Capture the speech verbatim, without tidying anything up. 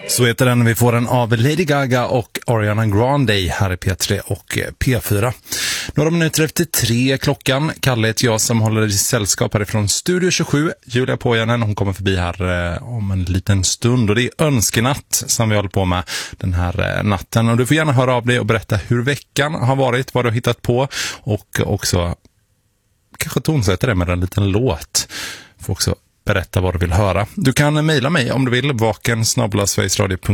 Så heter den. Vi får den av Lady Gaga och Ariana Grande här i P tre och P fyra. Några minuter efter tre klockan. Kalle heter jag som håller i sällskap härifrån Studio tjugosju. Julia Pojanen, hon kommer förbi här eh, om en liten stund. Och det är önskenatt som vi håller på med den här eh, natten. Och du får gärna höra av dig och berätta hur veckan har varit, vad du har hittat på. Och också kanske tonsätta det med en liten låt. Får också berätta vad du vill höra. Du kan mejla mig om du vill, vaken snabel-a sverigesradio punkt